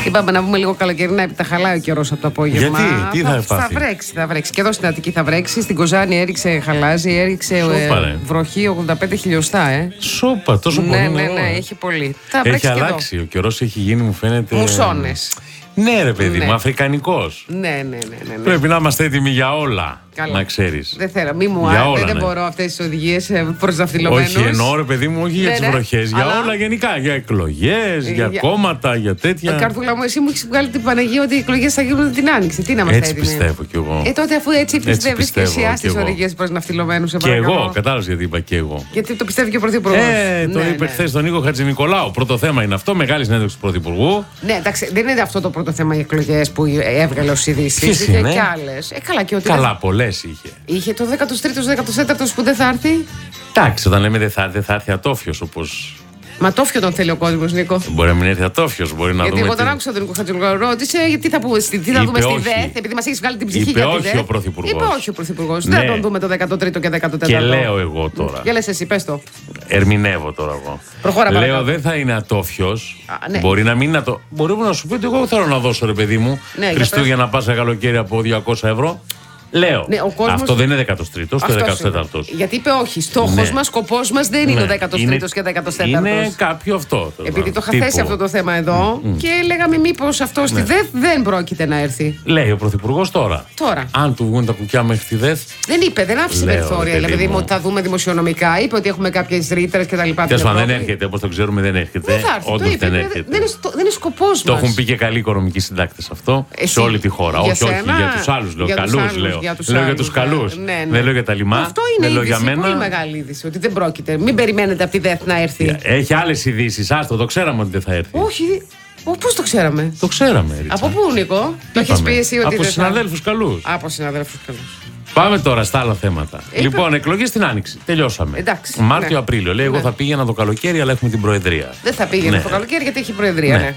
Είπαμε να βγούμε λίγο καλοκαιρινά, επειδή τα χαλάει ο καιρός από το απόγευμα. Γιατί, τι θα βρέξει, θα βρέξει. Και εδώ στην Αττική θα βρέξει. Στην Κοζάνη έριξε χαλάζι, έριξε βροχή 85 χιλιοστά, Σούπα, τόσο πολύ. Ναι, έχει πολύ. Έχει αλλάξει. Ο καιρός έχει γίνει, μου φαίνεται. Μουσώνες. Ναι, ρε παιδί μου, αφρικανικός. Ναι. Πρέπει να είμαστε έτοιμοι για όλα. Καλά. Να ξέρεις. Δεν θέλω, μη μου άρεσε, δεν μπορώ αυτές τις οδηγίες προς ναυτιλωμένους. Όχι, εννοώ ρε παιδί μου, όχι για τις βροχές, για όλα γενικά. Για εκλογές, για κόμματα, για τέτοια. Καρδούλα μου, εσύ μου έχεις βγάλει την Παναγία ότι οι εκλογές θα γίνουν την Άνοιξη. Τι να είμαστε έτοιμοι. Έτσι πιστεύω κι εγώ. Τότε αφού έτσι πιστεύεις και εσύ στις οδηγίες προς ναυτιλωμένους. Και εγώ, κατάλαβες γιατί είπα και εγώ. Γιατί το πιστεύει και ο Πρωθυπουργός. Το είπε χθες τον Νίκο Χατζηνικολάου. Πρώτο θέμα είναι αυτό, μεγάλη συνέντευξη του Πρωθυπουργού. Ναι, εντάξει, δεν είναι αυτό το πρώτο θέμα οι εκλογές που έβγαλε ως ειδήσεις. Ποιες Είχε είναι? και άλλες. Καλά, πολλές είχε. Είχε το 13ο-14ο που δεν θα έρθει. Εντάξει, όταν λέμε δεν θα έρθει ατόφιος όπως. Μα τόφιο τον θέλει ο κόσμος, Νίκο. Μπορεί να μην έρθει ατόφιος, μπορεί να γιατί δούμε. Εγώ τον άκουσα τον Νίκο Χατζηνικολάου, ρώτησε γιατί θα δούμε στη ΔΕΘ, επειδή μας έχει βγάλει την ψυχή για τη ΔΕΘ. Όχι ο Πρωθυπουργός. Είπε όχι ο Πρωθυπουργός. Δεν θα τον δούμε το 13ο και 14ο. Και λέω εγώ τώρα. Για λες εσύ, πες το. Ερμηνεύω τώρα εγώ. Προχώρα παρακάτω. Λέω δεν θα είναι ατόφιος. Ναι. Μπορεί να μην είναι ατόφιος. Μπορεί να σου πει ότι εγώ θέλω να δώσω ρε παιδί μου Χριστούγεννα Πάσχα καλοκαίρι από 200 ευρώ. Λέω. Ναι, αυτό δεν είναι 13ο, το 14ο. Γιατί είπε όχι. Στόχος μας, σκοπός μας δεν είναι ο 13ο και 14ο. Είναι κάποιο αυτό. Επειδή το είχα θέσει αυτό το θέμα εδώ και λέγαμε μήπως αυτό στη ΔΕΘ δεν πρόκειται να έρθει. Λέει ο Πρωθυπουργός τώρα. Αν του βγουν τα κουκιά μέχρι τη ΔΕΘ. Δεν είπε, δεν άφησε περιθώρια. Δηλαδή ότι θα δούμε δημοσιονομικά. Είπε ότι έχουμε κάποιες ρήτρες κτλ. Τέλος πάντων, δεν έρχεται, όπως το ξέρουμε, δεν έρχεται. Όντως δεν έρχεται. Δεν είναι σκοπός μας. Το έχουν πει και καλοί οικονομικοί συντάκτες αυτό σε όλη τη χώρα. Όχι, για τους άλλους λέω. Καλούς λέω. Λέω για τους καλούς. Δεν λέω για τα λιμά. Αυτό είναι είδηση, πολύ μεγάλη είδηση. Ότι δεν πρόκειται. Μην περιμένετε από τη ΔΕΘ να έρθει. Έχει άλλες ειδήσεις. Άστο, το ξέραμε ότι δεν θα έρθει. Όχι. Πώς το ξέραμε? Το ξέραμε. Ρίτσα. Από πού, Νίκο? Το έχεις πει εσύ ότι. Από συναδέλφους καλούς. Από συναδέλφους καλούς. Πάμε τώρα στα άλλα θέματα. Λοιπόν, εκλογές στην Άνοιξη. Τελειώσαμε. Μάρτιο-Απρίλιο. Λέει, εγώ θα πήγαινα το καλοκαίρι, αλλά έχουμε την Προεδρία. Δεν θα πήγαινε το καλοκαίρι γιατί έχει Προεδρία.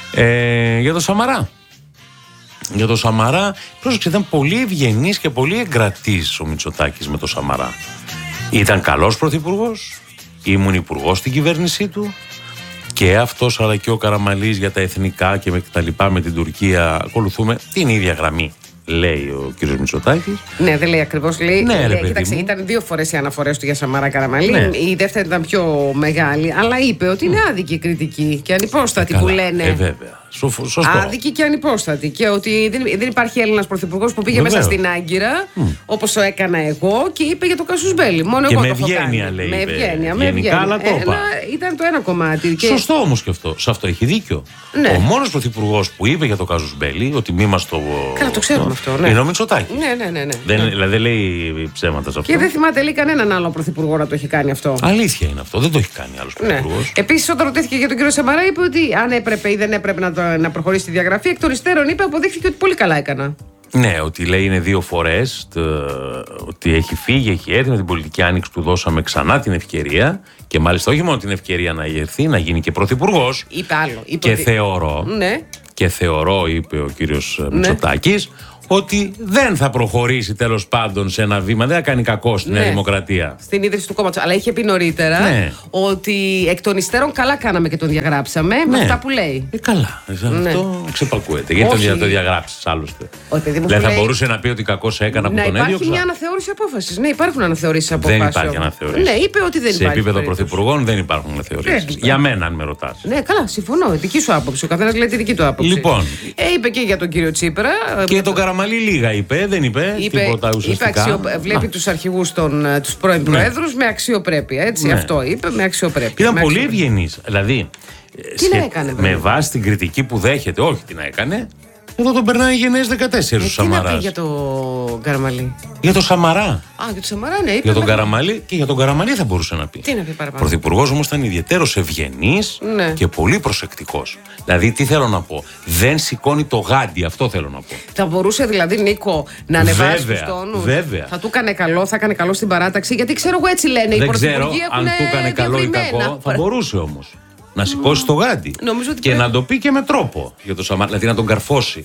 Για το Σαμαρά. Για το Σαμαρά, πρόσεξε, ήταν πολύ ευγενής και πολύ εγκρατής ο Μητσοτάκης με το Σαμαρά. Ήταν καλός πρωθυπουργός, ήμουν υπουργός στην κυβέρνησή του και αυτός αλλά και ο Καραμανλής για τα εθνικά και με τα λοιπά με την Τουρκία ακολουθούμε την ίδια γραμμή. Λέει ο κύριος Μητσοτάκης. Ναι, δεν λέει ακριβώς. Λέει, κοίταξε, ήταν 2 φορές οι αναφορές του για Σαμαρά Καραμανλή. Ναι. Η δεύτερη ήταν πιο μεγάλη, αλλά είπε ότι είναι άδικη η κριτική και ανυπόστατη που λένε. Βέβαια. Σωστό. Άδικη και ανυπόστατη. Και ότι δεν υπάρχει Έλληνας πρωθυπουργός που πήγε μέσα στην Άγκυρα, όπως το έκανα εγώ, και είπε για το Κασουσμπέλι. Μόνο και εγώ με το έχω κάνει. Λέει, με ευγένεια. Γενικά, αλλά το είπα. Ήταν το ένα κομμάτι. Σωστό όμως και αυτό. Σε αυτό έχει δίκιο. Ναι. Ο μόνος πρωθυπουργός που είπε για το Κασουσμπέλι ότι μη μας το. Καλά, το ξέρουμε αυτό. Ναι. Είναι ο Μητσοτάκης. Ναι. Δηλαδή δεν λέει ψέματα σε αυτό. Και δεν θυμάται λέει κανέναν άλλο πρωθυπουργό να το έχει κάνει αυτό. Αλήθεια είναι αυτό. Δεν το έχει κάνει άλλος πρωθυπουργός. Ναι. Επίσης, όταν ρωτήθηκε για τον κύριο Σαμαρά, είπε ότι αν έπρεπε ή δεν έπρεπε να προχωρήσει τη διαγραφή, εκ των υστέρων είπε, αποδείχθηκε ότι πολύ καλά έκανα. Ναι, ότι λέει είναι 2 φορές ότι έχει φύγει, έχει έρθει με την πολιτική άνοιξη, του δώσαμε ξανά την ευκαιρία και μάλιστα όχι μόνο την ευκαιρία να έρθει, να γίνει και πρωθυπουργός. Είπε άλλο. Και θεωρώ, και θεωρώ, είπε ο κύριος Μητσοτάκης, ότι δεν θα προχωρήσει τέλος πάντων σε ένα βήμα, δεν θα κάνει κακό στη Νέα Δημοκρατία. Στην ίδρυση του κόμματος. Αλλά είχε πει νωρίτερα ότι εκ των υστέρων καλά κάναμε και τον διαγράψαμε με αυτά που λέει. Καλά. Αυτό ξεπακούεται. Γιατί το διαγράψεις άλλωστε. Δηλαδή θα μπορούσε να πει ότι κακώς έκανα που τον έδιωξα. Υπάρχει μια αναθεώρηση απόφασης. Ναι, υπάρχουν αναθεωρήσεις απόφασης. Δεν υπάρχει αναθεώρηση. Ναι, είπε ότι δεν υπάρχει. Σε επίπεδο πρωθυπουργών δεν υπάρχουν αναθεωρήσεις. Για μένα, αν με ρωτάς. Ναι, καλά, συμφωνώ. Δική σου άποψη. Ο καθένας λέει τη δική του άποψη. Λοιπόν. Είπε και για τον κύριο Τσίπρα. Και τον Καραμανλή λίγα είπε, δεν είπε τίποτα ουσιαστικά. Βλέπει τους αρχηγούς, τους πρώην προέδρους με αξιοπρέπεια. Έτσι, αυτό είπε, με αξιοπρέπεια. Ήταν πολύ ευγενής. Δηλαδή, τι να έκανε, με βάση την κριτική που δέχεται, όχι τι να έκανε, εδώ τον περνάει γενναίες 14 ο Σαμαράς. Τι να πει για τον Καραμανλή? Για τον Σαμαρά. Για τον Σαμαρά, ναι. Για τον Καραμανλή και για τον Καραμανλή θα μπορούσε να πει. Τι να πει παραπάνω? Πρωθυπουργός όμως ήταν ιδιαιτέρως ευγενής και πολύ προσεκτικός. Δηλαδή, τι θέλω να πω. Δεν σηκώνει το γάντι, αυτό θέλω να πω. Θα μπορούσε δηλαδή, Νίκο, να ανεβάσει τους τόνους. Βέβαια. Θα του έκανε καλό, θα έκανε καλό στην παράταξη. Γιατί ξέρω εγώ έτσι λένε οι πρωθυπουργοί. Δεν ξέρω αν του έκανε καλό ή κακό. Θα μπορούσε όμως να σηκώσει το γάντι. Και να το πει και με τρόπο για το Σαμαρά. Δηλαδή να τον καρφώσει.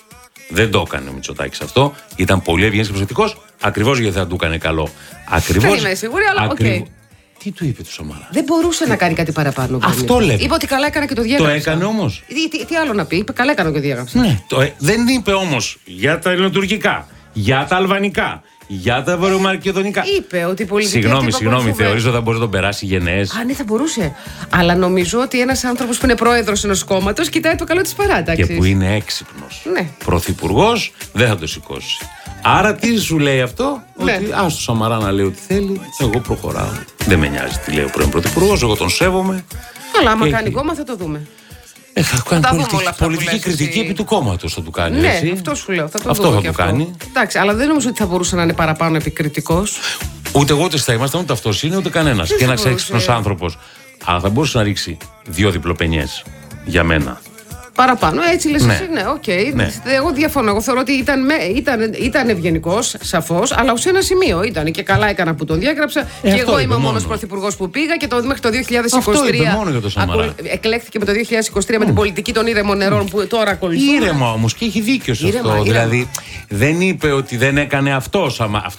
Δεν το έκανε ο Μητσοτάκης αυτό. Ήταν πολύ ευγενής και προσεκτικός. Ακριβώς γιατί θα του έκανε καλό. Ακριβώς. Δεν είμαι σίγουρη, αλλά οκ. Τι του είπε του Σαμαρά? Δεν μπορούσε να κάνει κάτι παραπάνω. Αυτό λέτε. Είπε ότι καλά έκανε και το διέγραψε. Το έκανε όμως. Τι άλλο να πει? Είπε καλά έκανε και το διέγραψε. Ναι, δεν είπε όμως για τα ελληνοτουρκικά, για τα αλβανικά, για τα βορειομακεδονικά. Είπε ότι η πολιτική. Συγγνώμη, θεωρείς ότι θα μπορεί να τον περάσει γενναίες? Α, ναι, θα μπορούσε. Αλλά νομίζω ότι ένας άνθρωπος που είναι πρόεδρος ενός κόμματος κοιτάει το καλό της παράταξης. Και που είναι έξυπνος. Ναι. Πρωθυπουργός δεν θα το σηκώσει. Άρα τι σου λέει αυτό? Ναι. Ότι ας το Σαμαρά να λέει ό,τι θέλει, εγώ προχωράω. Δεν με νοιάζει τι λέει ο πρώην πρωθυπουργός, εγώ τον σέβομαι. Αλλά άμα κάνει κόμμα θα το δούμε. Θα κάνει πολιτική κριτική επί του κόμματος θα του κάνει. Ναι, έτσι. αυτό σου λέω. Θα το αυτό δούμε θα και του κάνει. Εντάξει, αλλά δεν νομίζω ότι θα μπορούσε να είναι παραπάνω επικριτικός. Ούτε εγώ ούτε θα ήμασταν, ούτε αυτός είναι, ούτε κανένας. Και ένας έξυπνος άνθρωπος. Αλλά θα μπορούσε να ρίξει 2 διπλοπενιές για μένα. Παραπάνω, έτσι λες Ναι. εσύ, ναι, οκ. Ναι. Εγώ διαφωνώ. Εγώ θεωρώ ότι ήταν ευγενικός, σαφώς, αλλά ως ένα σημείο ήταν. Και καλά έκανα που τον διέγραψα. Και εγώ είμαι ο μόνος πρωθυπουργός που πήγα και μέχρι το 2023. Αυτό είπε μόνο για το Σαμαρά. Εκλέχθηκε με το 2023 με την πολιτική των ήρεμων νερών που τώρα ακολουθούν. Ήρεμα όμως και έχει δίκιο σε Ήρεμα, αυτό. ήρεμα. Δηλαδή δεν είπε ότι δεν έκανε αυτό.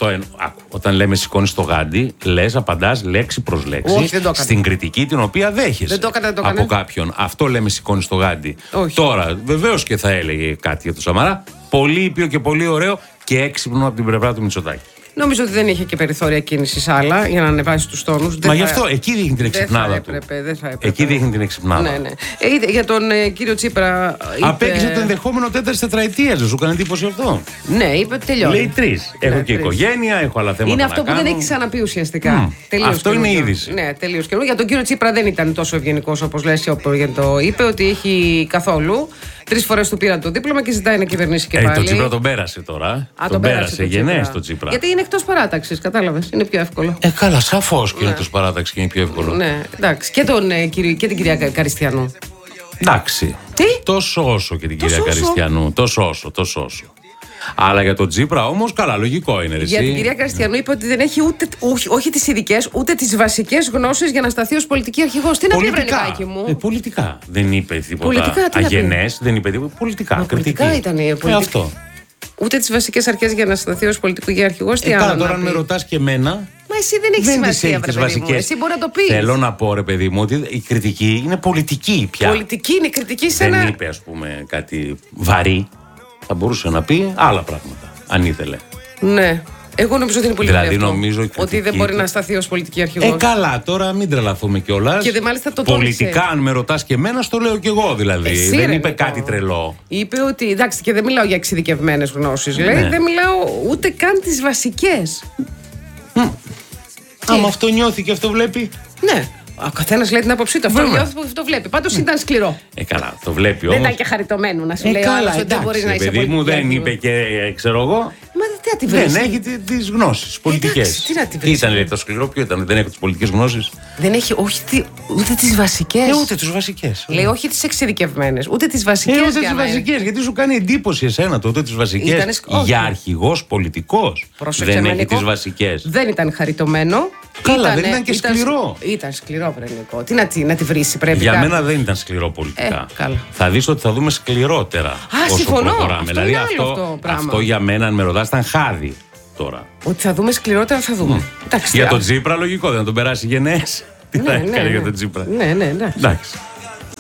Όταν λέμε σηκώνει το γάντι, λες, απαντάς λέξη προς λέξη. Όχι, δεν το έκανε. Στην κριτική την οποία δέχεσαι Δεν το έκανε, δεν το έκανε. από κάποιον. Αυτό λέμε σηκώνει το γάντι. Όχι. Τώρα, βεβαίως και θα έλεγε κάτι για το Σαμαρά. Πολύ ήπιο και πολύ ωραίο και έξυπνο από την πλευρά του Μητσοτάκη. Νομίζω ότι δεν είχε και περιθώρια κίνηση άλλα για να ανεβάσει τους τόνους. Μα γι' αυτό εκεί δείχνει την εξυπνάδα του. Δεν θα έπρεπε. Εκεί δείχνει την εξυπνάδα. Ναι, ναι. Για τον κύριο Τσίπρα. Απέκτησε το ενδεχόμενο 4η τετραετία. Δεν σου έκανε εντύπωση αυτό? Ναι, είπε ότι τελειώνει. Λέει 3. Έχω και 3. οικογένεια, έχω άλλα θέματα. Είναι να αυτό που κάνω. δεν έχει ξαναπεί ουσιαστικά. Αυτό είναι είδηση. Ναι, τελείως καινούργιο. Για τον κύριο Τσίπρα δεν ήταν τόσο ευγενικός όπως λες, γιατί το είπε ότι έχει καθόλου. 3 φορές του πήραν το δίπλωμα και ζητάει να κυβερνήσει και πάλι. Το Τσίπρα τον πέρασε τώρα. Τον πέρασε γενναίες το Τσίπρα. Γιατί είναι εκτός παράταξης, κατάλαβες. Είναι πιο εύκολο. Καλά, σαφώς και είναι εκτός παράταξης και είναι πιο εύκολο. Ναι, εντάξει. Και την κυρία Καριστιανού. Εντάξει. Τι? Τόσο όσο και την Τόσο κυρία όσο. Καριστιανού. Τόσο όσο. Αλλά για τον Τσίπρα όμως, καλά, λογικό είναι. Για την κυρία Καριστιανού είπε ότι δεν έχει όχι τις ειδικές ούτε τις βασικές γνώσεις για να σταθεί ως πολιτική αρχηγός. Τι να πει, Βρενικάκη μου. Πολιτικά. Δεν είπε τίποτα Πολιτικά, τι να πει. αγενές, δεν είπε τίποτα. Πολιτικά. Πολιτικά ήταν η πολιτική. Αυτό. Ούτε τις βασικές αρχές για να σταθεί ως πολιτική αρχηγός. Τι άλλο Καλά, να τώρα αν πει. με ρωτάς και εμένα. Μα εσύ δεν έχεις σημασία, βρε παιδί μου. Εσύ μπορεί να το πεις. Θέλω να πω, ρε παιδί μου, ότι η κριτική είναι πολιτική πια. Πολιτική είναι κριτική σε Δεν ένα. είπε, ας πούμε, κάτι βαρύ. Θα μπορούσε να πει άλλα πράγματα, αν ήθελε. Ναι. Εγώ νομίζω ότι είναι πολύ Δηλαδή, αυτό. νομίζω η ότι κριτική δεν μπορεί του- να σταθεί ως πολιτική αρχηγός. Καλά, τώρα μην τρελαθούμε κιόλας. Και μάλιστα το πολιτικά, τόνισε. αν με ρωτάς και εμένα, στο λέω κι εγώ δηλαδή. Εσύ, δεν ρε, είπε Νικό. κάτι τρελό. Είπε ότι. Εντάξει, και δεν μιλάω για εξειδικευμένες γνώσεις. Λέει, Ναι. δεν μιλάω ούτε καν τις βασικές. Άμα αυτό νιώθει και αυτό βλέπει. Ναι. Ο καθένας λέει την άποψή του. Αυτό Βέβαια. νιώθει που το βλέπει. Πάντως ήταν σκληρό. Καλά, το βλέπει Δεν όμως. ήταν και χαριτωμένο να σου λέει ο άλλος ότι δεν μπορεί να είσαι παιδί μου, πολιτική δεν αρχηγός. είπε και ξέρω εγώ. Μα τι να τη βρεις. Δεν έχει τις γνώσεις πολιτικές. τι να τη βρεις. ήταν, λέει, το σκληρό, ποιο ήταν, δεν έχω τις πολιτικές γνώσεις. Δεν έχει ούτε τις βασικές. Ούτε τις βασικές. Λέει όχι τις εξειδικευμένες, ούτε τις βασικές. Ούτε για τις να- βασικές, γιατί σου κάνει εντύπωση εσένα το ούτε τις βασικές. Όχι. Για αρχηγός πολιτικός Πρόσεξε, δεν έχει Νικό. τις βασικές. Δεν ήταν χαριτωμένο. Καλά, δεν ήταν και σκληρό. Ήταν σκληρό, Βρενικό. Τι να τη βρει, πρέπει Για κάπου. μένα δεν ήταν σκληρό πολιτικά. καλά. Θα δεις ότι θα δούμε σκληρότερα όσο συμφωνώ. προχωράμε. Αυτό Δηλαδή είναι άλλο αυτό πράγμα. αυτό για μένα, αν με ρωτάς, ήταν χάδι τώρα. Ότι θα δούμε σκληρότερα, θα δούμε. Εντάξει, Για α- τον Τσίπρα, λογικό, δεν τον περάσει γενναίες. Τι θα Ναι, έκανε ναι, για ναι. τον Τσίπρα. Ναι, ναι, εντάξει. Εντάξει.